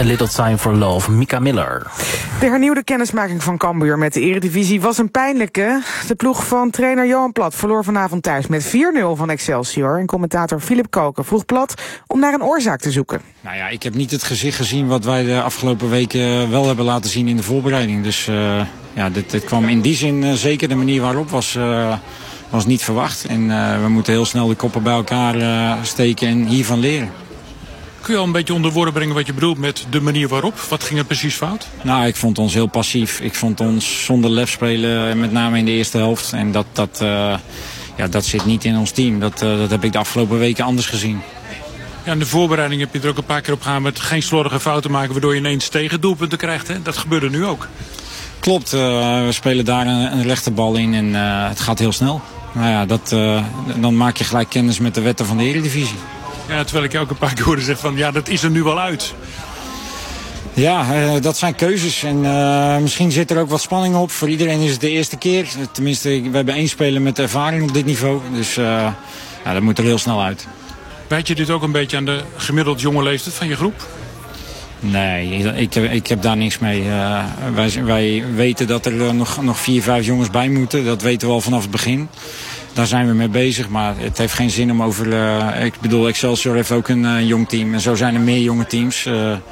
Little Time for Love, Mika Miller. De hernieuwde kennismaking van Cambuur met de Eredivisie was een pijnlijke. De ploeg van trainer Johan Plat verloor vanavond thuis met 4-0 van Excelsior. En commentator Philip Koken vroeg Plat om naar een oorzaak te zoeken. Nou ja, ik heb niet het gezicht gezien wat wij de afgelopen weken wel hebben laten zien in de voorbereiding. Dus dit kwam in die zin, zeker de manier waarop was niet verwacht. En we moeten heel snel de koppen bij elkaar steken en hiervan leren. Kun je al een beetje onder woorden brengen wat je bedoelt met de manier waarop? Wat ging er precies fout? Nou, ik vond ons heel passief. Ik vond ons zonder lef spelen, met name in de eerste helft. En dat zit niet in ons team. Dat heb ik de afgelopen weken anders gezien. Ja, in de voorbereiding heb je er ook een paar keer op gegaan met geen slordige fouten maken, waardoor je ineens tegendoelpunten krijgt. Hè? Dat gebeurde nu ook. Klopt, we spelen daar een rechte bal in en het gaat heel snel. Nou ja, dan maak je gelijk kennis met de wetten van de Eredivisie. Ja, terwijl ik je ook een paar keer hoorde zeggen van ja, dat is er nu wel uit. Ja, dat zijn keuzes en misschien zit er ook wat spanning op. Voor iedereen is het de eerste keer. Tenminste, we hebben 1 speler met ervaring op dit niveau. Dus dat moet er heel snel uit. Weet je dit ook een beetje aan de gemiddeld jonge leeftijd van je groep? Nee, ik heb daar niks mee. Wij weten dat er nog 4, 5 jongens bij moeten. Dat weten we al vanaf het begin. Daar zijn we mee bezig, maar het heeft geen zin om over... ik bedoel, Excelsior heeft ook een jong team. En zo zijn er meer jonge teams.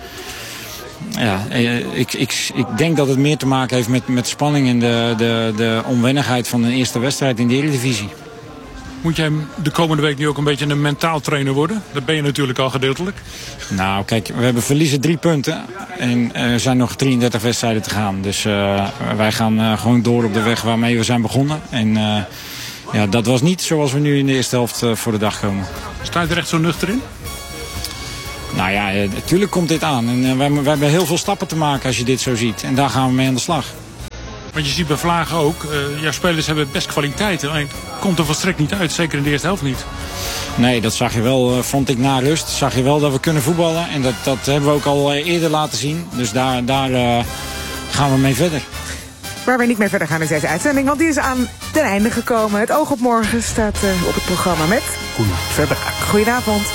Ik denk dat het meer te maken heeft met spanning en de onwennigheid van een eerste wedstrijd in de Eredivisie. Moet jij de komende week nu ook een beetje een mentaal trainer worden? Dat ben je natuurlijk al gedeeltelijk. Nou, kijk, we hebben verliezen 3 punten. En er zijn nog 33 wedstrijden te gaan. Dus wij gaan gewoon door op de weg waarmee we zijn begonnen. En dat was niet zoals we nu in de eerste helft voor de dag komen. Sta je er echt zo nuchter in? Nou ja, natuurlijk komt dit aan. En wij hebben heel veel stappen te maken als je dit zo ziet. En daar gaan we mee aan de slag. Want je ziet bij Vlagen ook, jouw spelers hebben best kwaliteit. Alleen komt er volstrekt niet uit, zeker in de eerste helft niet. Nee, dat zag je wel, vond ik na rust. Zag je wel dat we kunnen voetballen. En dat hebben we ook al eerder laten zien. Dus daar gaan we mee verder. Waar we niet mee verder gaan is deze uitzending, want die is aan ten einde gekomen. Het oog op morgen staat op het programma met Koen Verbraak. Goedenavond.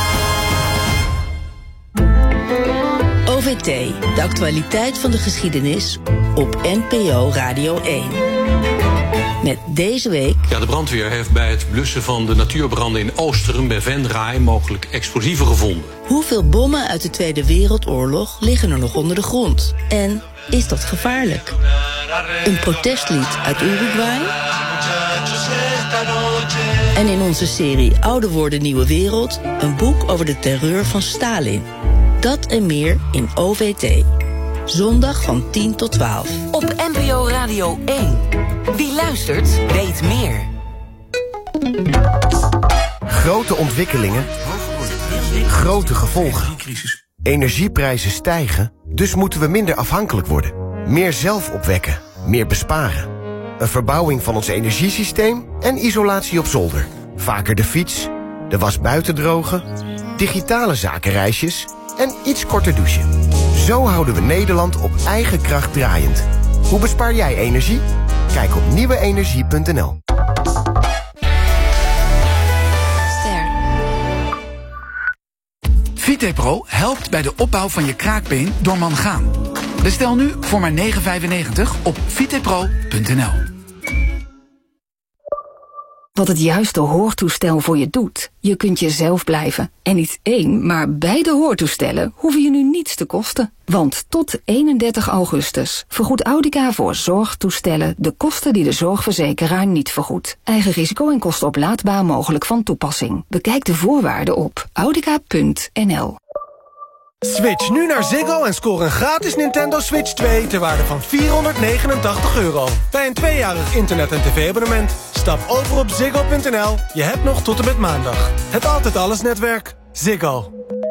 OVT, de actualiteit van de geschiedenis op NPO Radio 1. Met deze week... Ja, de brandweer heeft bij het blussen van de natuurbranden in Oosteren bij Venray mogelijk explosieven gevonden. Hoeveel bommen uit de Tweede Wereldoorlog liggen er nog onder de grond? En is dat gevaarlijk? Een protestlied uit Uruguay? En in onze serie Oude Woorden Nieuwe Wereld... een boek over de terreur van Stalin. Dat en meer in OVT. Zondag van 10 tot 12. Op NPO Radio 1. Wie luistert, weet meer. Grote ontwikkelingen. Grote gevolgen. Energieprijzen stijgen, dus moeten we minder afhankelijk worden. Meer zelf opwekken, meer besparen. Een verbouwing van ons energiesysteem en isolatie op zolder. Vaker de fiets, de was buiten drogen, digitale zakenreisjes en iets korter douchen. Zo houden we Nederland op eigen kracht draaiend. Hoe bespaar jij energie? Kijk op nieuweenergie.nl. VitePro helpt bij de opbouw van je kraakbeen door mangaan. Bestel nu voor maar €9,95 op vitepro.nl. Wat het juiste hoortoestel voor je doet. Je kunt jezelf blijven. En niet 1, maar beide hoortoestellen hoeven je nu niets te kosten. Want tot 31 augustus vergoedt Audica voor zorgtoestellen de kosten die de zorgverzekeraar niet vergoedt. Eigen risico en kosten oplaadbaar mogelijk van toepassing. Bekijk de voorwaarden op audica.nl. Switch nu naar Ziggo en score een gratis Nintendo Switch 2 ter waarde van €489. Bij een 2-jarig internet- en tv-abonnement. Stap over op ziggo.nl. Je hebt nog tot en met maandag. Het Altijd Alles netwerk. Ziggo.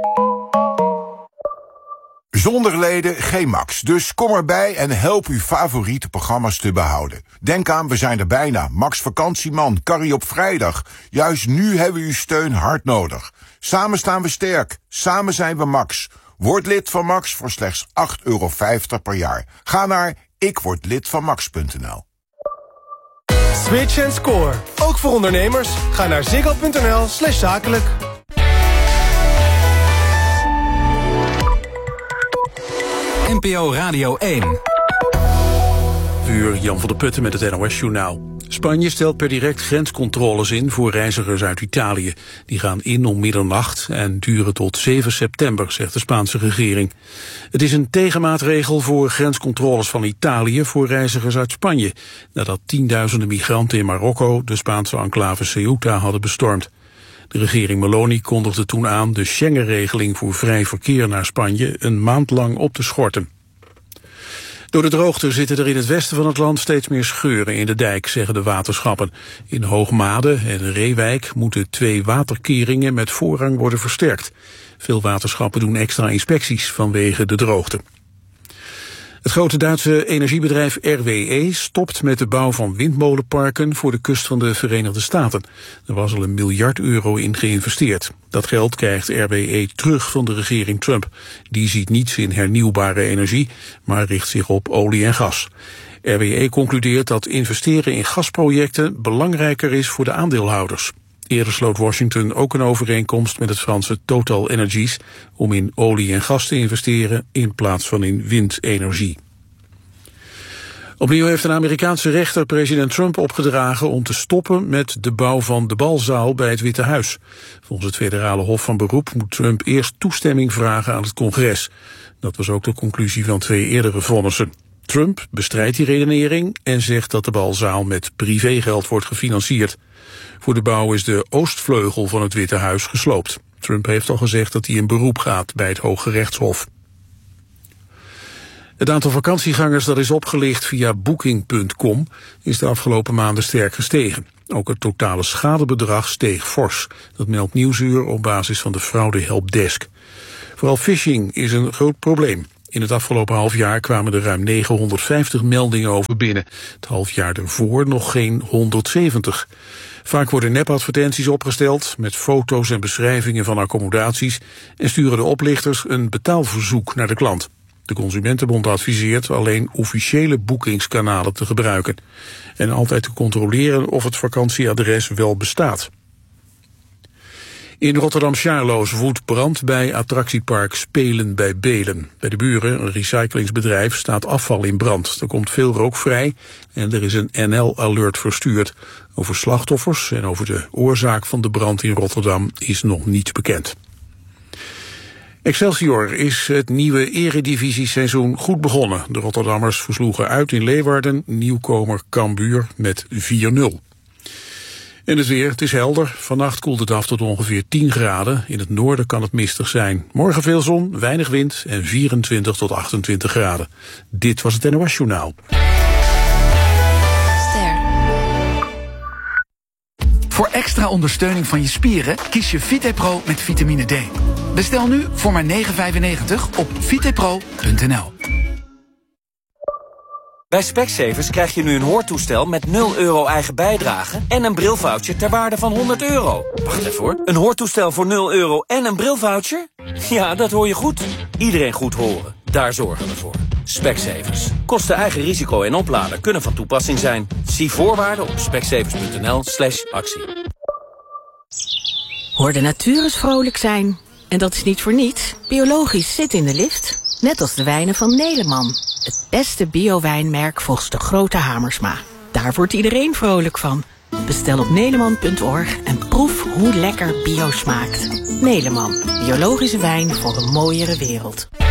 Zonder leden geen Max, dus kom erbij en help uw favoriete programma's te behouden. Denk aan, we zijn er bijna. Max Vakantieman, Carrie op vrijdag. Juist nu hebben we uw steun hard nodig. Samen staan we sterk, samen zijn we Max. Word lid van Max voor slechts €8,50 per jaar. Ga naar ikwordlidvanmax.nl. Switch en score. Ook voor ondernemers. Ga naar ziggo.nl/zakelijk. NPO Radio 1. Uur Jan van der Putten met het NOS-journaal. Spanje stelt per direct grenscontroles in voor reizigers uit Italië. Die gaan in om middernacht en duren tot 7 september, zegt de Spaanse regering. Het is een tegenmaatregel voor grenscontroles van Italië voor reizigers uit Spanje, nadat tienduizenden migranten in Marokko de Spaanse enclave Ceuta hadden bestormd. De regering Meloni kondigde toen aan de Schengen-regeling voor vrij verkeer naar Spanje een maand lang op te schorten. Door de droogte zitten er in het westen van het land steeds meer scheuren in de dijk, zeggen de waterschappen. In Hoogmade en Reewijk moeten 2 waterkeringen met voorrang worden versterkt. Veel waterschappen doen extra inspecties vanwege de droogte. Het grote Duitse energiebedrijf RWE stopt met de bouw van windmolenparken voor de kust van de Verenigde Staten. Er was al €1 miljard in geïnvesteerd. Dat geld krijgt RWE terug van de regering Trump. Die ziet niets in hernieuwbare energie, maar richt zich op olie en gas. RWE concludeert dat investeren in gasprojecten belangrijker is voor de aandeelhouders. Eerder sloot Washington ook een overeenkomst met het Franse Total Energies om in olie en gas te investeren in plaats van in windenergie. Opnieuw heeft een Amerikaanse rechter president Trump opgedragen om te stoppen met de bouw van de balzaal bij het Witte Huis. Volgens het federale hof van beroep moet Trump eerst toestemming vragen aan het congres. Dat was ook de conclusie van 2 eerdere vonnissen. Trump bestrijdt die redenering en zegt dat de balzaal met privégeld wordt gefinancierd. Voor de bouw is de oostvleugel van het Witte Huis gesloopt. Trump heeft al gezegd dat hij in beroep gaat bij het Hoge Rechtshof. Het aantal vakantiegangers dat is opgelicht via Booking.com is de afgelopen maanden sterk gestegen. Ook het totale schadebedrag steeg fors. Dat meldt Nieuwsuur op basis van de fraude helpdesk. Vooral phishing is een groot probleem. In het afgelopen halfjaar kwamen er ruim 950 meldingen over binnen. Het halfjaar ervoor nog geen 170. Vaak worden nepadvertenties opgesteld met foto's en beschrijvingen van accommodaties en sturen de oplichters een betaalverzoek naar de klant. De Consumentenbond adviseert alleen officiële boekingskanalen te gebruiken en altijd te controleren of het vakantieadres wel bestaat. In Rotterdam-Charloes woedt brand bij attractiepark Spelen bij Beelen. Bij de buren, een recyclingsbedrijf, staat afval in brand. Er komt veel rook vrij en er is een NL-alert verstuurd. Over slachtoffers en over de oorzaak van de brand in Rotterdam is nog niets bekend. Excelsior is het nieuwe eredivisie-seizoen goed begonnen. De Rotterdammers versloegen uit in Leeuwarden nieuwkomer Cambuur met 4-0. En het weer, het is helder. Vannacht koelt het af tot ongeveer 10 graden. In het noorden kan het mistig zijn. Morgen veel zon, weinig wind en 24 tot 28 graden. Dit was het NOS Journaal. Voor extra ondersteuning van je spieren kies je VitePro met vitamine D. Bestel nu voor maar €9,95 op vitepro.nl. Bij Specsavers krijg je nu een hoortoestel met €0 eigen bijdrage en een brilvoucher ter waarde van €100. Wacht even hoor, een hoortoestel voor €0 en een brilvoucher? Ja, dat hoor je goed. Iedereen goed horen, daar zorgen we voor. Specsavers. Kosten eigen risico en opladen kunnen van toepassing zijn. Zie voorwaarden op specsavers.nl/actie. Hoor de natuur eens vrolijk zijn. En dat is niet voor niets. Biologisch zit in de lift. Net als de wijnen van Neleman. Het beste bio-wijnmerk volgens de grote Hamersma. Daar wordt iedereen vrolijk van. Bestel op neleman.org en proef hoe lekker bio smaakt. Neleman. Biologische wijn voor een mooiere wereld.